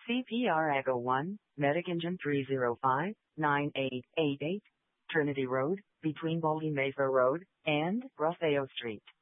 CPR Echo 1, Medic Engine 305-9888, Trinity Road, between Baldy Mesa Road and Roseo Street.